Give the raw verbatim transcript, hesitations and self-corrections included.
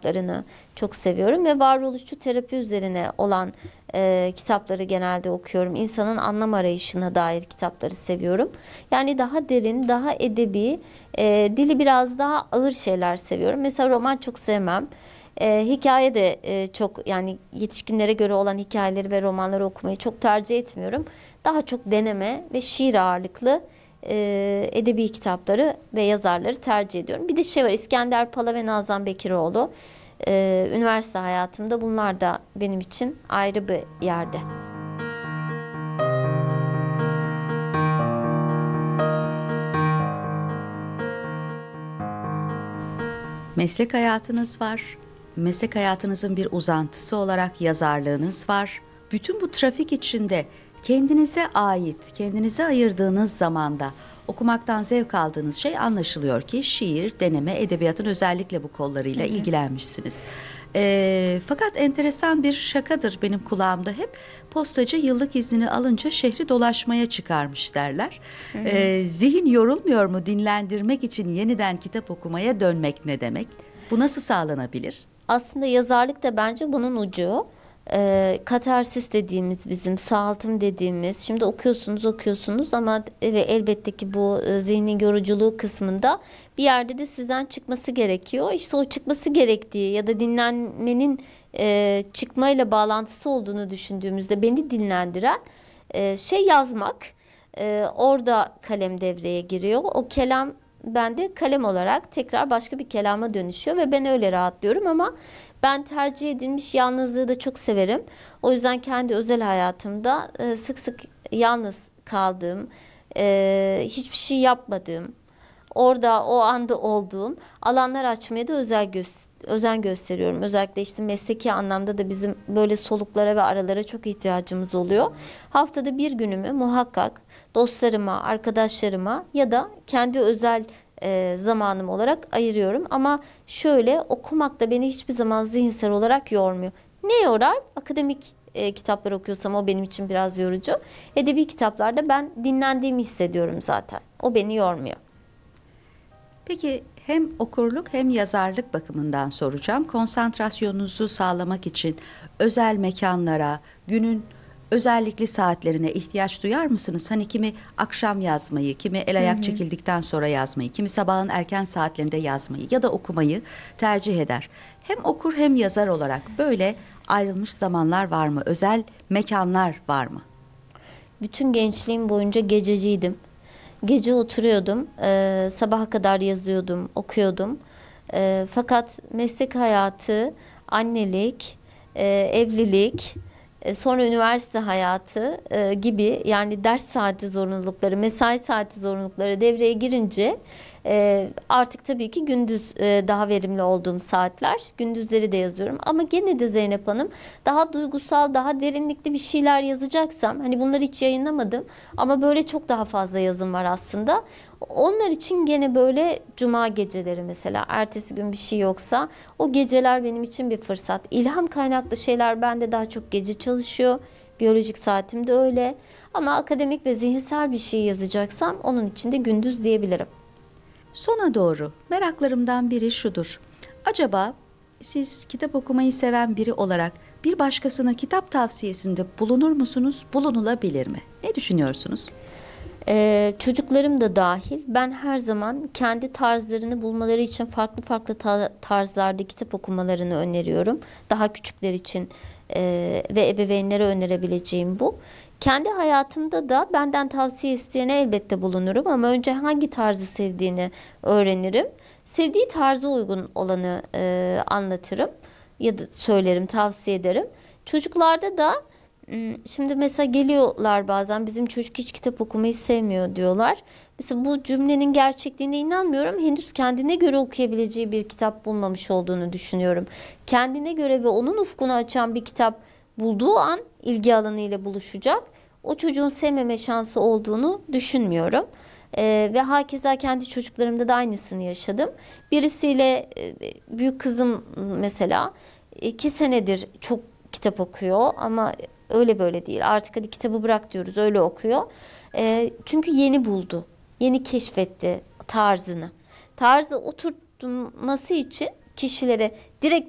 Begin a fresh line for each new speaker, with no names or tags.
kitaplarını çok seviyorum ve varoluşçu terapi üzerine olan e, kitapları genelde okuyorum. İnsanın anlam arayışına dair kitapları seviyorum. Yani daha derin, daha edebi, e, dili biraz daha ağır şeyler seviyorum. Mesela roman çok sevmem. E, hikaye de e, çok, yani yetişkinlere göre olan hikayeleri ve romanları okumayı çok tercih etmiyorum. Daha çok deneme ve şiir ağırlıklı e, edebi kitapları ve yazarları tercih ediyorum. Bir de şey var, İskender Pala ve Nazan Bekiroğlu. E, üniversite hayatımda bunlar da benim için ayrı bir yerde.
Meslek hayatınız var. Meslek hayatınızın bir uzantısı olarak yazarlığınız var. Bütün bu trafik içinde kendinize ait, kendinize ayırdığınız zamanda okumaktan zevk aldığınız şey anlaşılıyor ki şiir, deneme, edebiyatın özellikle bu kollarıyla hı hı. ilgilenmişsiniz. E, fakat enteresan bir şakadır benim kulağımda hep. Postacı yıllık iznini alınca şehri dolaşmaya çıkarmış derler. Hı hı. E, zihin yorulmuyor mu dinlendirmek için yeniden kitap okumaya dönmek ne demek? Bu nasıl sağlanabilir?
Aslında yazarlık da bence bunun ucu. E, katarsis dediğimiz, bizim sağaltım dediğimiz, şimdi okuyorsunuz okuyorsunuz ama ve elbette ki bu e, zihnin yoruculuğu kısmında bir yerde de sizden çıkması gerekiyor. İşte o çıkması gerektiği ya da dinlenmenin e, çıkmayla bağlantısı olduğunu düşündüğümüzde beni dinlendiren e, şey yazmak. E, orada kalem devreye giriyor. O kelam bende kalem olarak tekrar başka bir kelama dönüşüyor ve ben öyle rahatlıyorum. Ama ben tercih edilmiş yalnızlığı da çok severim. O yüzden kendi özel hayatımda e, sık sık yalnız kaldığım, e, hiçbir şey yapmadığım, orada o anda olduğum alanlar açmaya da özel gö- özen gösteriyorum. Özellikle işte mesleki anlamda da bizim böyle soluklara ve aralara çok ihtiyacımız oluyor. Haftada bir günümü muhakkak dostlarıma, arkadaşlarıma ya da kendi özel e, zamanım olarak ayırıyorum. Ama şöyle, okumak da beni hiçbir zaman zihinsel olarak yormuyor. Ne yorar? Akademik e, kitaplar okuyorsam o benim için biraz yorucu. Edebi kitaplarda ben dinlendiğimi hissediyorum zaten. O beni yormuyor.
Peki hem okurluk hem yazarlık bakımından soracağım. Konsantrasyonunuzu sağlamak için özel mekanlara, günün özellikli saatlerine ihtiyaç duyar mısınız? Hani kimi akşam yazmayı, kimi el ayak hı hı. çekildikten sonra yazmayı, kimi sabahın erken saatlerinde yazmayı ya da okumayı tercih eder. Hem okur hem yazar olarak böyle ayrılmış zamanlar var mı? Özel mekanlar var mı?
Bütün gençliğim boyunca gececiydim. Gece oturuyordum, e, sabaha kadar yazıyordum, okuyordum. E, fakat meslek hayatı, annelik, e, evlilik, e, sonra üniversite hayatı e, gibi, yani ders saati zorunlulukları, mesai saati zorunlulukları devreye girince e, artık tabii ki gündüz e, daha verimli olduğum saatler. Gündüzleri de yazıyorum ama gene de Zeynep Hanım, daha duygusal, daha derinlikli bir şeyler yazacaksam, hani bunları hiç yayınlamadım ama böyle çok daha fazla yazım var aslında. Onlar için gene böyle cuma geceleri, mesela ertesi gün bir şey yoksa o geceler benim için bir fırsat. İlham kaynaklı şeyler bende daha çok gece çalışıyor. Biyolojik saatim de öyle. Ama akademik ve zihinsel bir şey yazacaksam onun için de gündüz diyebilirim.
Sona doğru meraklarımdan biri şudur. Acaba siz kitap okumayı seven biri olarak bir başkasına kitap tavsiyesinde bulunur musunuz? Bulunulabilir mi? Ne düşünüyorsunuz?
Ee, çocuklarım da dahil, ben her zaman kendi tarzlarını bulmaları için farklı farklı ta- tarzlarda kitap okumalarını öneriyorum. Daha küçükler için e, ve ebeveynlere önerebileceğim bu. Kendi hayatımda da benden tavsiye isteyene elbette bulunurum ama önce hangi tarzı sevdiğini öğrenirim. Sevdiği tarza uygun olanı e, anlatırım ya da söylerim, tavsiye ederim. Çocuklarda da şimdi mesela geliyorlar bazen, bizim çocuk hiç kitap okumayı sevmiyor diyorlar. Mesela bu cümlenin gerçekliğine inanmıyorum. Henüz kendine göre okuyabileceği bir kitap bulmamış olduğunu düşünüyorum. Kendine göre ve onun ufkunu açan bir kitap bulduğu an ilgi alanıyla buluşacak. O çocuğun sevmeme şansı olduğunu düşünmüyorum. Ee, ve hakeza kendi çocuklarımda da aynısını yaşadım. Birisiyle e, büyük kızım mesela iki senedir çok kitap okuyor ama öyle böyle değil. Artık hadi kitabı bırak diyoruz, öyle okuyor. E, çünkü yeni buldu. Yeni keşfetti tarzını. Tarzı oturtması için kişilere direkt